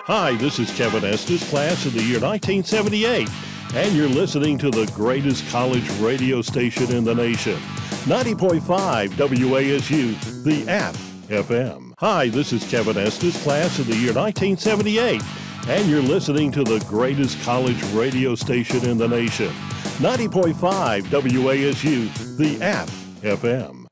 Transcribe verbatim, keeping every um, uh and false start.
Hi, this is Kevin Estes, class of the year nineteen seventy-eight, and you're listening to the greatest college radio station in the nation, ninety point five W A S U, the app F M. Hi, this is Kevin Estes, class of the year nineteen seventy-eight, and you're listening to the greatest college radio station in the nation, ninety point five W A S U, the app F M.